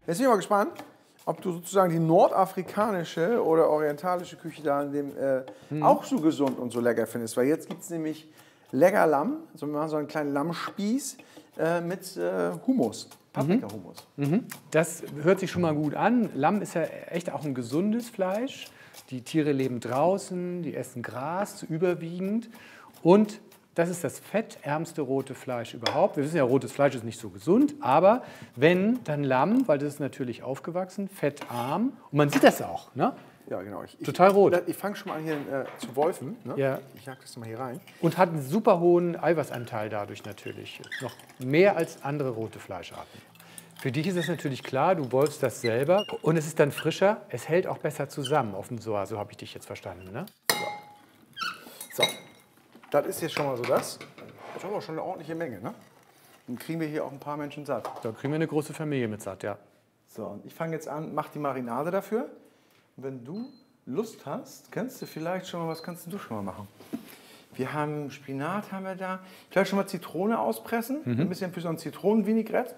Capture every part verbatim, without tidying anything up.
Jetzt bin ich mal gespannt, ob du sozusagen die nordafrikanische oder orientalische Küche da in dem äh, hm. auch so gesund und so lecker findest. Weil jetzt gibt es nämlich lecker Lamm, also wir machen so einen kleinen Lammspieß äh, mit äh, Hummus, Paprika-Hummus. Mhm. Das hört sich schon mal gut an. Lamm ist ja echt auch ein gesundes Fleisch. Die Tiere leben draußen, die essen Gras überwiegend und das ist das fettärmste rote Fleisch überhaupt. Wir wissen ja, rotes Fleisch ist nicht so gesund, aber wenn, dann Lamm, weil das ist natürlich aufgewachsen, fettarm. Und man sieht das auch, ne? Ja, genau. Ich, Total rot. Ich, ich fange schon mal an hier äh, zu wolfen. Ne? Ja. Ich jag das mal hier rein. Und hat einen super hohen Eiweißanteil dadurch natürlich. Noch mehr als andere rote Fleischarten. Für dich ist es natürlich klar, du wolfst das selber. Und es ist dann frischer, es hält auch besser zusammen auf dem Soa. So habe ich dich jetzt verstanden, ne? So. So. Das ist jetzt schon mal so das. Das ist aber schon eine ordentliche Menge, ne? Dann kriegen wir hier auch ein paar Menschen satt. Da kriegen wir eine große Familie mit satt, ja. So, und ich fange jetzt an, mach die Marinade dafür. Und wenn du Lust hast, kannst du vielleicht schon mal, was kannst du schon mal machen? Wir haben Spinat, haben wir da. Vielleicht schon mal Zitrone auspressen. Mhm. Ein bisschen für so ein Zitronenvinaigrette.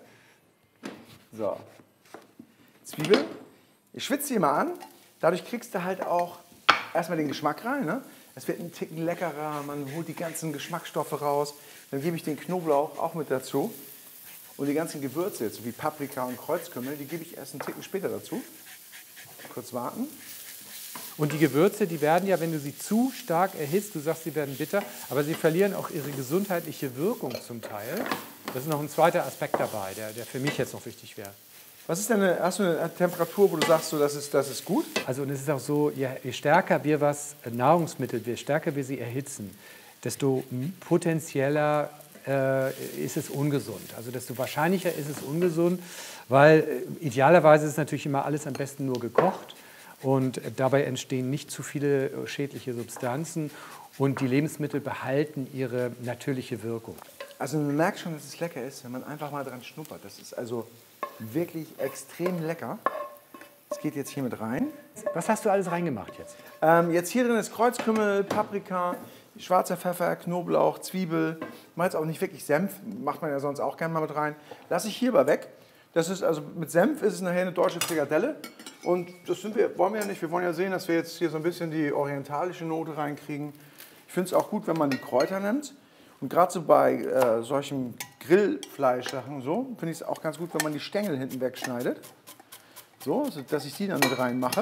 So. Zwiebel. Ich schwitze die mal an. Dadurch kriegst du halt auch erstmal den Geschmack rein, ne? Es wird ein Ticken leckerer, man holt die ganzen Geschmacksstoffe raus. Dann gebe ich den Knoblauch auch mit dazu. Und die ganzen Gewürze, jetzt, wie Paprika und Kreuzkümmel, die gebe ich erst einen Ticken später dazu. Kurz warten. Und die Gewürze, die werden ja, wenn du sie zu stark erhitzt, du sagst, sie werden bitter, aber sie verlieren auch ihre gesundheitliche Wirkung zum Teil. Das ist noch ein zweiter Aspekt dabei, der, der für mich jetzt noch wichtig wäre. Was ist denn eine, hast du eine Temperatur, wo du sagst, so, das, ist, das ist gut? Also und es ist auch so, je, je stärker wir was, Nahrungsmittel, je stärker wir sie erhitzen, desto potenzieller äh, ist es ungesund. Also desto wahrscheinlicher ist es ungesund, weil äh, idealerweise ist natürlich immer alles am besten nur gekocht und äh, dabei entstehen nicht zu viele äh, schädliche Substanzen und die Lebensmittel behalten ihre natürliche Wirkung. Also man merkt schon, dass es lecker ist, wenn man einfach mal dran schnuppert. Das ist also wirklich extrem lecker. Das geht jetzt hier mit rein. Was hast du alles reingemacht jetzt? Ähm, jetzt hier drin ist Kreuzkümmel, Paprika, schwarzer Pfeffer, Knoblauch, Zwiebel. Ich mache jetzt auch nicht wirklich Senf, macht man ja sonst auch gerne mal mit rein. Lasse ich hier mal weg. Das ist also mit Senf ist es nachher eine deutsche Frikadelle. Und das sind wir, wollen wir ja nicht. Wir wollen ja sehen, dass wir jetzt hier so ein bisschen die orientalische Note reinkriegen. Ich finde es auch gut, wenn man die Kräuter nimmt. Und gerade so bei äh, solchen Grillfleischsachen so, finde ich es auch ganz gut, wenn man die Stängel hinten wegschneidet. So, dass ich die dann mit reinmache.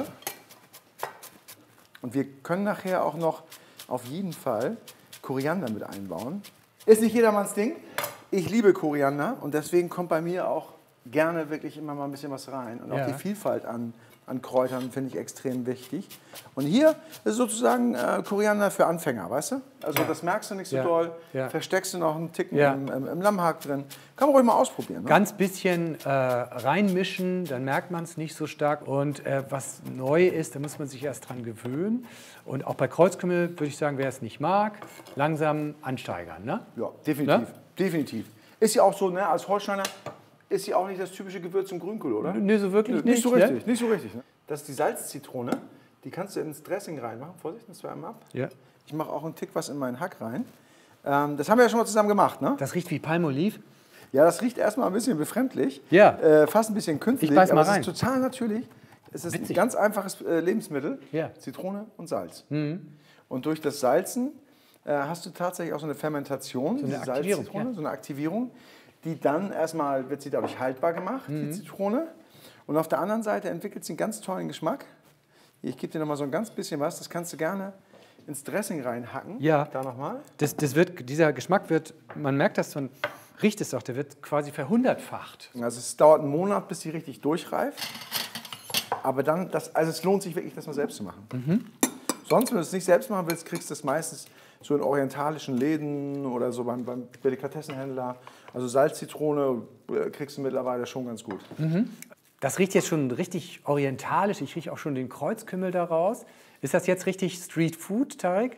Und wir können nachher auch noch auf jeden Fall Koriander mit einbauen. Ist nicht jedermanns Ding. Ich liebe Koriander und deswegen kommt bei mir auch gerne wirklich immer mal ein bisschen was rein. Und auch ja. die Vielfalt an, an Kräutern finde ich extrem wichtig. Und hier ist sozusagen äh, Koriander für Anfänger, weißt du? Also ja. das merkst du nicht so ja. doll. Ja. Versteckst du noch einen Ticken ja. im, im, im Lammhack drin. Kann man ruhig mal ausprobieren. Ne? Ganz bisschen äh, reinmischen, dann merkt man es nicht so stark. Und äh, was neu ist, da muss man sich erst dran gewöhnen. Und auch bei Kreuzkümmel würde ich sagen, wer es nicht mag, langsam ansteigern. Ne? Ja, definitiv. Ne? Definitiv. Ist ja auch so, ne, als Holsteiner ist ja auch nicht das typische Gewürz zum Grünkohl, oder? Nee, so wirklich nicht. Nicht, nicht so richtig, ne? nicht so richtig. Ne? Das ist die Salzzitrone, die kannst du ins Dressing reinmachen. Vorsicht, das einmal ab. Ja. Ich mache auch einen Tick was in meinen Hack rein. Ähm, das haben wir ja schon mal zusammen gemacht, ne? Das riecht wie Palmolive. Ja, das riecht erstmal ein bisschen befremdlich. Ja. Äh, fast ein bisschen künstlich. Ich beiß mal aber rein. es ist total natürlich. Es ist Witzig. ein ganz einfaches äh, Lebensmittel. Ja. Zitrone und Salz. Mhm. Und durch das Salzen äh, hast du tatsächlich auch so eine Fermentation, So eine diese Aktivierung, Salzzitrone, ja. so eine Aktivierung, die dann erstmal wird sie dadurch haltbar gemacht, mhm. die Zitrone. Und auf der anderen Seite entwickelt sie einen ganz tollen Geschmack. Hier, ich gebe dir noch mal so ein ganz bisschen was, das kannst du gerne ins Dressing reinhacken. Ja. Da nochmal. Das, das wird, dieser Geschmack wird, man merkt das, man riecht es auch, der wird quasi verhundertfacht. Also es dauert einen Monat, bis sie richtig durchreift. Aber dann, das, also es lohnt sich wirklich, das mal selbst zu machen. Mhm. Sonst, wenn du es nicht selbst machen willst, kriegst du es meistens so in orientalischen Läden oder so beim, beim Delikatessenhändler. Also Salz, Zitrone kriegst du mittlerweile schon ganz gut. Mhm. Das riecht jetzt schon richtig orientalisch. Ich rieche auch schon den Kreuzkümmel daraus. Ist das jetzt richtig Street Food, Tarek?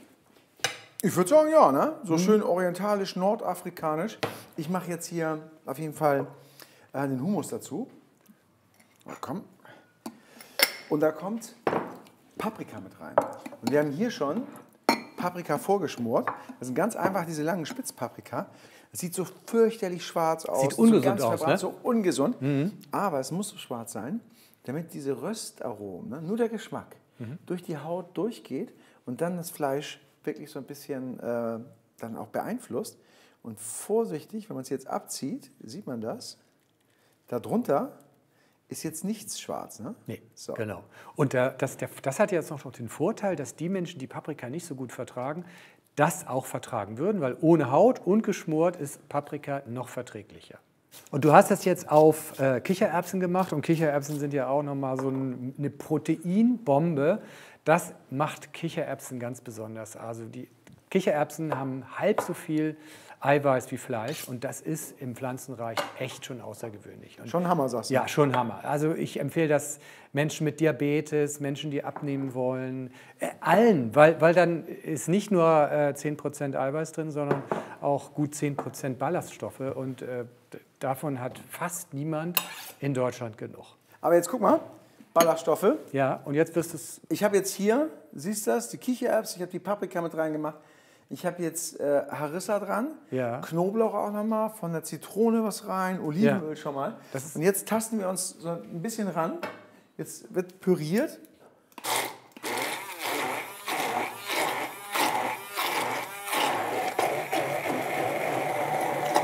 Ich würde sagen, ja, ne? So mhm. schön orientalisch, nordafrikanisch. Ich mache jetzt hier auf jeden Fall äh, den Hummus dazu. Oh, komm. Und da kommt Paprika mit rein. Und wir haben hier schon Paprika vorgeschmort. Das sind ganz einfach diese langen Spitzpaprika. Es sieht so fürchterlich schwarz aus. Sieht ungesund so ganz aus, verbrannt, ne? So ungesund. Mhm. Aber es muss so schwarz sein, damit diese Röstaromen, ne, nur der Geschmack, mhm. durch die Haut durchgeht und dann das Fleisch wirklich so ein bisschen äh, dann auch beeinflusst. Und vorsichtig, wenn man es jetzt abzieht, sieht man das, darunter ist jetzt nichts schwarz, ne? Nee, so. Genau. Und der, das, der, das hat jetzt noch den Vorteil, dass die Menschen, die Paprika nicht so gut vertragen, das auch vertragen würden, weil ohne Haut und geschmort ist Paprika noch verträglicher. Und du hast das jetzt auf äh, Kichererbsen gemacht und Kichererbsen sind ja auch nochmal so ein, eine Proteinbombe. Das macht Kichererbsen ganz besonders. Also die Kichererbsen haben halb so viel Eiweiß wie Fleisch und das ist im Pflanzenreich echt schon außergewöhnlich. Und schon Hammer, sagst du? Ja, schon Hammer. Also ich empfehle das Menschen mit Diabetes, Menschen, die abnehmen wollen, äh, allen, weil, weil dann ist nicht nur äh, zehn Prozent Eiweiß drin, sondern auch gut zehn Prozent Ballaststoffe und äh, davon hat fast niemand in Deutschland genug. Aber jetzt guck mal, Ballaststoffe. Ja, und jetzt wirst du es... Ich habe jetzt hier, siehst du das, die Kichererbsen, ich habe die Paprika mit reingemacht. Ich habe jetzt äh, Harissa dran, ja. Knoblauch auch nochmal, von der Zitrone was rein, Olivenöl ja. schon mal. Und jetzt tasten wir uns so ein bisschen ran. Jetzt wird püriert.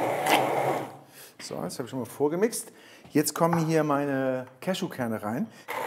So, jetzt habe ich schon mal vorgemixt. Jetzt kommen hier meine Cashewkerne rein.